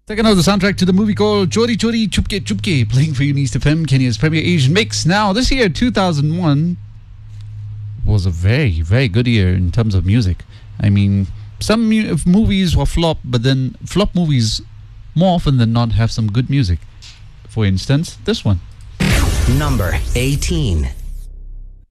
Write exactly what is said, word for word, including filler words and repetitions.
Second of the soundtrack to the movie called Chori Chori Chupke Chupke, playing for you in East F M, Kenya's premier Asian mix. Now, this year, two thousand one, was a very, very good year in terms of music. I mean, some mu- movies were flop, but then flop movies more often than not have some good music. For instance, this one. Number eighteen.